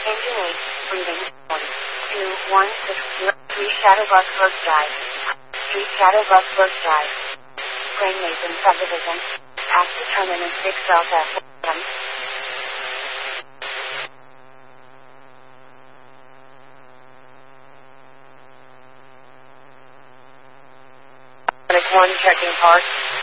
Engine 8, reading 12160, 3 Shadowbus Road Drive, 3 Shadowbus Road Drive, Grand Mason Subdivision, Active Terminus 6 Delta FM. One checking parts.